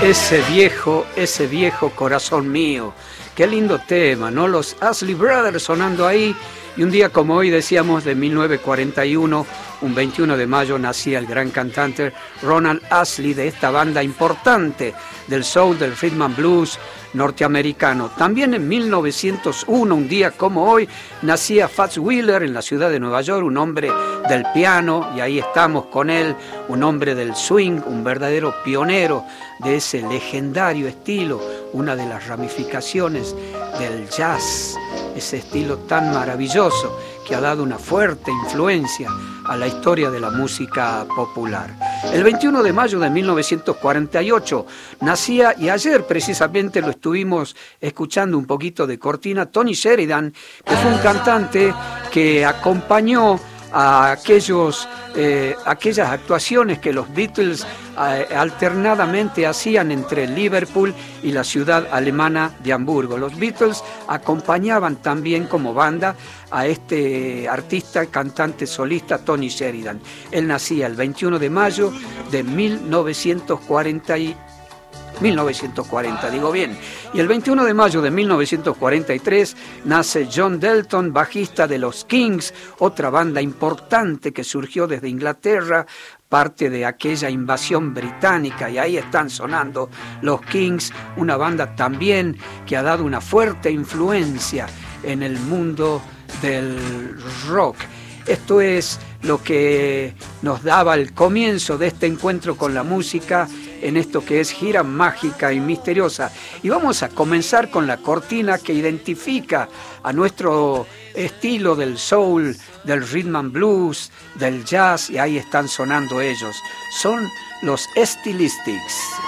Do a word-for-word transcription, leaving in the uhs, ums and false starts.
Ese viejo, ese viejo corazón mío. Qué lindo tema, ¿no? Los Isley Brothers sonando ahí. Y un día como hoy, decíamos, de mil novecientos cuarenta y uno, un veintiuno de mayo, nacía el gran cantante Ronald Isley, de esta banda importante del soul, del rhythm and blues norteamericano. También en mil novecientos uno, un día como hoy, nacía Fats Wheeler en la ciudad de Nueva York, un hombre del piano, y ahí estamos con él, un hombre del swing, un verdadero pionero de ese legendario estilo, una de las ramificaciones del jazz, ese estilo tan maravilloso que ha dado una fuerte influencia a la historia de la música popular. El veintiuno de mayo de mil novecientos cuarenta y ocho nacía, y ayer precisamente lo estuvimos escuchando un poquito de cortina, Tony Sheridan, que fue un cantante que acompañó a aquellos, eh, aquellas actuaciones que los Beatles eh, alternadamente hacían entre Liverpool y la ciudad alemana de Hamburgo. Los Beatles acompañaban también como banda a este artista, cantante solista Tony Sheridan. Él nacía el veintiuno de mayo de mil novecientos cuarenta y mil novecientos cuarenta, digo bien. Y el veintiuno de mayo de mil novecientos cuarenta y tres nace John Delton, bajista de los Kings, otra banda importante que surgió desde Inglaterra, parte de aquella invasión británica, y ahí están sonando los Kings, una banda también que ha dado una fuerte influencia en el mundo del rock. Esto es lo que nos daba el comienzo de este encuentro con la música en esto que es Gira Mágica y Misteriosa. Y vamos a comenzar con la cortina que identifica a nuestro estilo del soul, del rhythm and blues, del jazz, y ahí están sonando ellos. Son los Stylistics.